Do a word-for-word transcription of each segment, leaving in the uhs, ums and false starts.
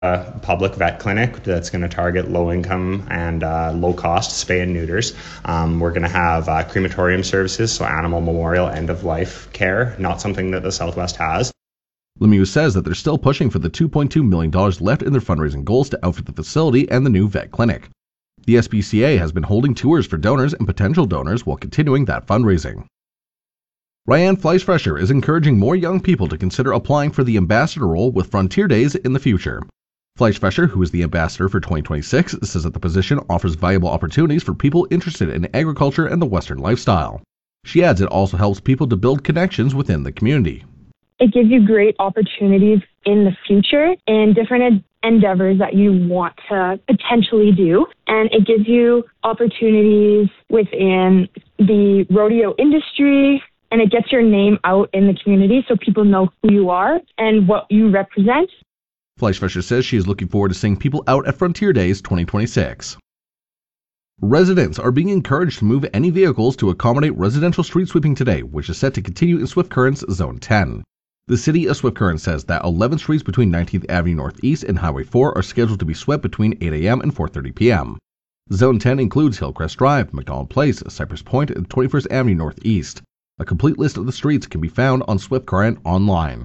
a public vet clinic that's going to target low-income and uh, low-cost spay and neuters. Um, we're going to have uh, crematorium services, so animal memorial end-of-life care, not something that the Southwest has. Lemieux says that they're still pushing for the two point two million dollars left in their fundraising goals to outfit the facility and the new vet clinic. The S P C A has been holding tours for donors and potential donors while continuing that fundraising. Ryan Fleischfresher is encouraging more young people to consider applying for the ambassador role with Frontier Days in the future. Fleischfresher, who is the ambassador for twenty twenty-six, says that the position offers valuable opportunities for people interested in agriculture and the Western lifestyle. She adds it also helps people to build connections within the community. It gives you great opportunities in the future and different endeavors that you want to potentially do. And it gives you opportunities within the rodeo industry, and it gets your name out in the community so people know who you are and what you represent. Fleischfresher says she is looking forward to seeing people out at Frontier Days twenty twenty-six. Residents are being encouraged to move any vehicles to accommodate residential street sweeping today, which is set to continue in Swift Current's Zone ten. The City of Swift Current says that eleven streets between nineteenth Avenue Northeast and Highway four are scheduled to be swept between eight a.m. and four thirty p.m. Zone ten includes Hillcrest Drive, McDonald Place, Cypress Point, and twenty-first Avenue Northeast. A complete list of the streets can be found on Swift Current online.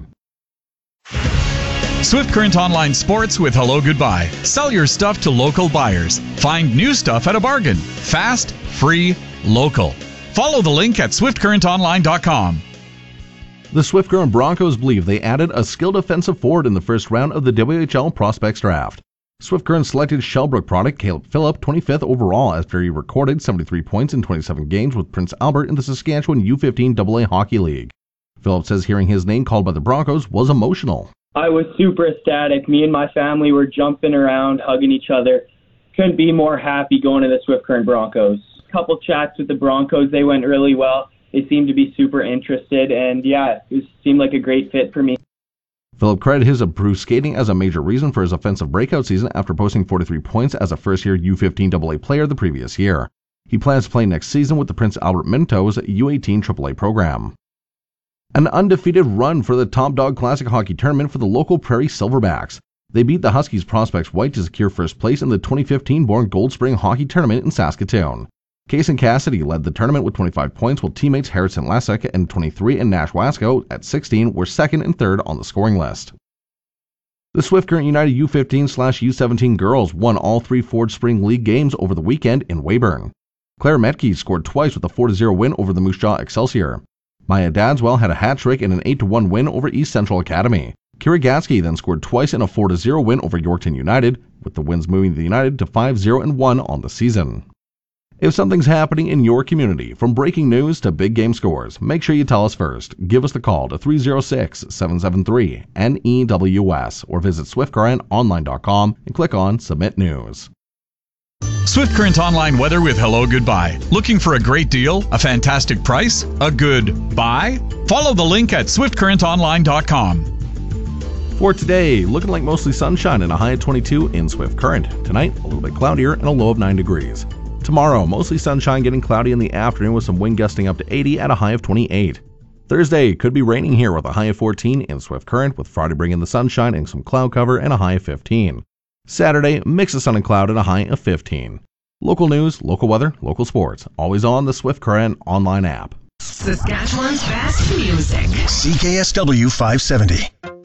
Swift Current Online Sports with Hello Goodbye. Sell your stuff to local buyers. Find new stuff at a bargain. Fast, free, local. Follow the link at swift current online dot com. The Swift Current Broncos believe they added a skilled offensive forward in the first round of the W H L Prospects Draft. Swift Current selected Shellbrook product Caleb Phillip twenty-fifth overall after he recorded seventy-three points in twenty-seven games with Prince Albert in the Saskatchewan U fifteen double A Hockey League. Phillip says hearing his name called by the Broncos was emotional. I was super ecstatic. Me and my family were jumping around, hugging each other. Couldn't be more happy going to the Swift Current Broncos. Couple chats with the Broncos, they went really well. They seemed to be super interested, and yeah, it seemed like a great fit for me. Phillip credited his improved skating as a major reason for his offensive breakout season after posting forty-three points as a first-year U fifteen double A player the previous year. He plans to play next season with the Prince Albert Mintos U eighteen triple A program. An undefeated run for the Top Dog Classic Hockey Tournament for the local Prairie Silverbacks. They beat the Huskies Prospects White to secure first place in the twenty fifteen-born Gold Spring Hockey Tournament in Saskatoon. Kason Cassidy led the tournament with twenty-five points, while teammates Harrison Lessek at twenty-three and Nash Wasco at sixteen were second and third on the scoring list. The Swift Current United U fifteen slash U seventeen girls won all three Ford Spring League games over the weekend in Weyburn. Claire Metke scored twice with a four to zero win over the Moose Jaw Excelsior. Maya Dadswell had a hat trick in an eight to one win over East Central Academy. Kira Gatsky then scored twice in a four to zero win over Yorkton United, with the wins moving the United to five zero and one on the season. If something's happening in your community, from breaking news to big game scores, make sure you tell us first. Give us the call to three oh six, seven seven three, N E W S or visit swift current online dot com and click on Submit News. Swift Current Online weather with Hello Goodbye. Looking for a great deal? A fantastic price? A good buy? Follow the link at swift current online dot com. For today, looking like mostly sunshine and a high of twenty-two in Swift Current. Tonight, a little bit cloudier and a low of nine degrees. Tomorrow, mostly sunshine, getting cloudy in the afternoon with some wind gusting up to eighty at a high of twenty-eight. Thursday, could be raining here with a high of fourteen in Swift Current, with Friday bringing the sunshine and some cloud cover and a high of fifteen. Saturday, mix of sun and cloud and a high of fifteen. Local news, local weather, local sports, always on the Swift Current online app. Saskatchewan's best music. C K S W five seventy.